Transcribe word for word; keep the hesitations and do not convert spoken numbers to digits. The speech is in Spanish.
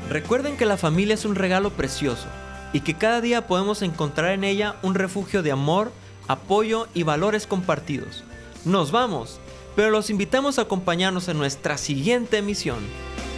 Recuerden que la familia es un regalo precioso y que cada día podemos encontrar en ella un refugio de amor, apoyo y valores compartidos. Nos vamos, pero los invitamos a acompañarnos en nuestra siguiente emisión.